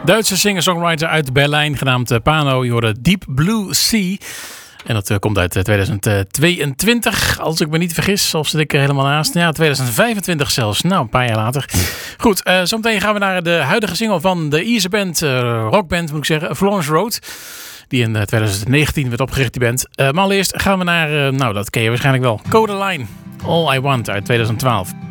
Duitse singer-songwriter uit Berlijn, genaamd Pano. Je hoorde Deep Blue Sea. En dat komt uit 2022, als ik me niet vergis. Of zit ik er helemaal naast? Ja, 2025 zelfs. Nou, een paar jaar later. Goed, zometeen gaan we naar de huidige single van de Ierse band, rockband moet ik zeggen, Florence Road. Die in 2019 werd opgericht, die band. Maar allereerst gaan we naar, dat ken je waarschijnlijk wel, Codaline. All I Want uit 2012.